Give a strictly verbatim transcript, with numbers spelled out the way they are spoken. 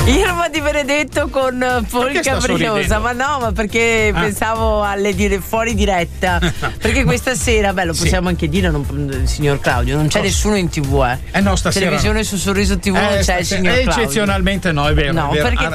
Irma Di Benedetto con Polka Briosa, ma no, ma perché ah. pensavo alle dire fuori diretta. Perché questa sera, beh, lo possiamo sì. anche dire, non, signor Claudio, non c'è Cosa? nessuno in tivù, eh. Eh no, stasera. Televisione no. su Sorriso tivù eh, non c'è il signor eh, Claudio. Eccezionalmente no, è vero. No, è vero. perché